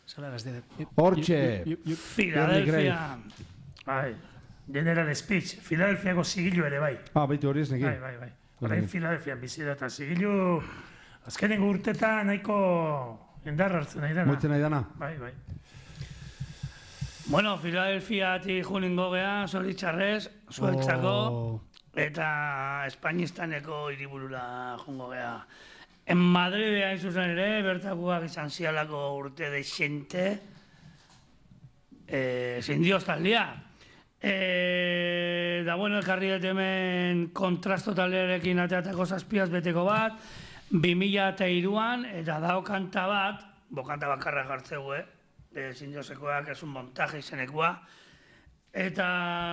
Hortxe. Filadelfia. Bai, General Speech. Filadelfiako zigilu ere bai. Baitu hori ez nekin. Bai. Orain Filadelfian bizi da eta zigilu azkenengo urtetan nahiko indar hartzen nahi dana. Moitzen nahi dana? Bai. Bueno, Filadelfiatik juningo gea, zoritxarrez, zueltzako, eta Espainistaneko hiriburura jungo gea. En Madridea izuzen ere, bertakoak izan zialako urte deixente, zein dios taldia. Da bueno, elkarri hemen kontrasto taldearekin ateatako zazpiaz beteko bat, 2003an, eta dao kanta bat, kanta bakarra jartzeu, zein diosekoak, ez un montaje izenekoa, eta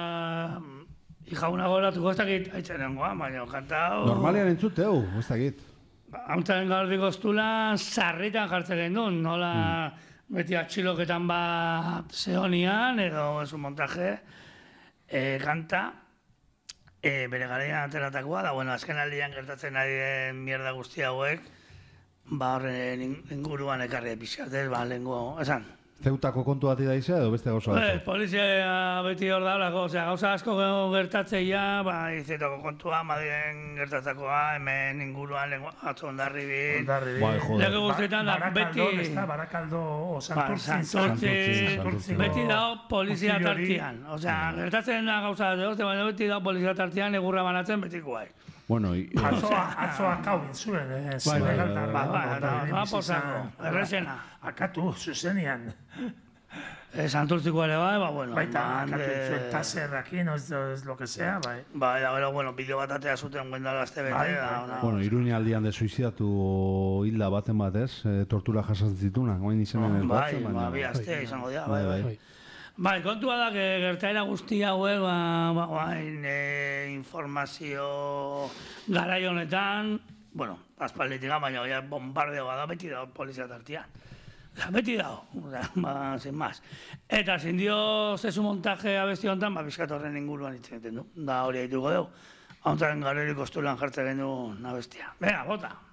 jauna goratuko ez dakit aitzenen baina kanta hau... Normalean entzuteu, ez dakit. Hauntzaren gaur dikostulan sarritan jartzen gendun, nola beti atxiloketan bat zeonian, edo ez un montaje, kanta, bere garaian ateratakoa, da, bueno, azken aldian gertatzen ari den mierda guzti hauek, horren inguruan ekarri pixatez, lehenko, esan. Zeutako kontu bat idaizea edo beste gauza bat? Polizia beti hor daulako, gauza asko gertatzeia, izetako kontua, Madrilen gertatzakoa, hemen inguruan, atzo ondarribit. Lege guztietan da, beti... Barakaldo, Santurtzi, beti dago polizia tartian. Gertatzen da gauza bat, baina beti dago polizia tartian, egurra banatzen betikoa. Bueno, atzoa kaubin zuen, errezena. Akatu, zuzenian. Santurtziko ere bai, bueno. Baita, akatu zuen taserrakin, ez lo que sea, bai. Bai, da, bueno, bideo bat atea zuten guendala azte bete. Bueno, Iruña aldian de suizidatu hilda baten batez, tortura jasatzen zitunak, goin izenen ez batzen, baina... Bai, azte izango dira, bai. Bai, kontua da, gertaera guzti hauek, informazio garai honetan, bueno, aspalditik baina bombardeo da, beti dago polizia tartian. Beti dago, sin más. Eta sin dio zezu montaje abesti honetan, bizkat horren inguruan itzen du. Da hori haituko dugu. Hauntzaren garerik ostulan jartzen gendu abestia. Venga, bota!